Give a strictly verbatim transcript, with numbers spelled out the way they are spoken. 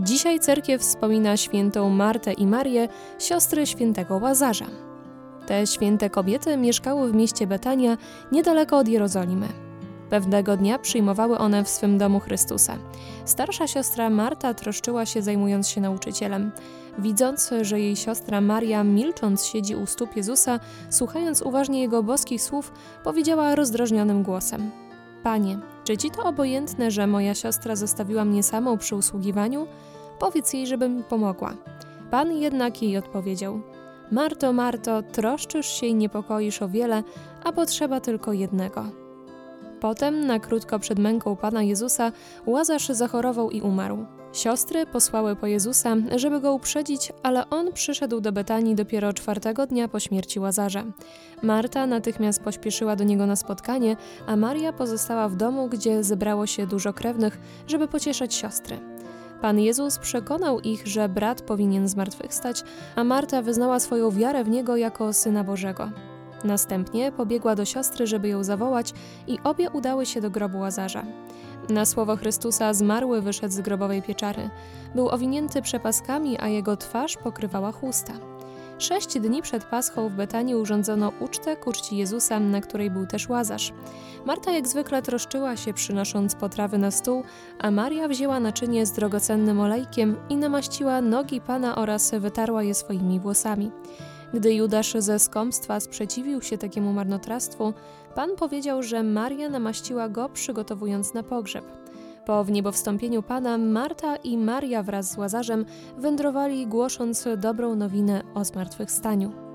Dzisiaj cerkiew wspomina świętą Martę i Marię, siostry świętego Łazarza. Te święte kobiety mieszkały w mieście Betania, niedaleko od Jerozolimy. Pewnego dnia przyjmowały one w swym domu Chrystusa. Starsza siostra Marta troszczyła się, zajmując się nauczycielem. Widząc, że jej siostra Maria milcząc siedzi u stóp Jezusa, słuchając uważnie Jego boskich słów, powiedziała rozdrażnionym głosem: Panie, czy Ci to obojętne, że moja siostra zostawiła mnie samą przy usługiwaniu? Powiedz jej, żeby mi pomogła. Pan jednak jej odpowiedział: Marto, Marto, troszczysz się i niepokoisz o wiele, a potrzeba tylko jednego. Potem, na krótko przed męką Pana Jezusa, Łazarz zachorował i umarł. Siostry posłały po Jezusa, żeby go uprzedzić, ale on przyszedł do Betanii dopiero czwartego dnia po śmierci Łazarza. Marta natychmiast pośpieszyła do niego na spotkanie, a Maria pozostała w domu, gdzie zebrało się dużo krewnych, żeby pocieszać siostry. Pan Jezus przekonał ich, że brat powinien zmartwychwstać, a Marta wyznała swoją wiarę w Niego jako Syna Bożego. Następnie pobiegła do siostry, żeby ją zawołać, i obie udały się do grobu Łazarza. Na słowo Chrystusa zmarły wyszedł z grobowej pieczary. Był owinięty przepaskami, a jego twarz pokrywała chusta. Sześć dni przed Paschą w Betanii urządzono ucztę ku czci Jezusa, na której był też Łazarz. Marta jak zwykle troszczyła się, przynosząc potrawy na stół, a Maria wzięła naczynie z drogocennym olejkiem i namaściła nogi Pana oraz wytarła je swoimi włosami. Gdy Judasz ze skąpstwa sprzeciwił się takiemu marnotrawstwu, Pan powiedział, że Maria namaściła go, przygotowując na pogrzeb. Po wniebowstąpieniu Pana Marta i Maria wraz z Łazarzem wędrowali, głosząc dobrą nowinę o zmartwychwstaniu.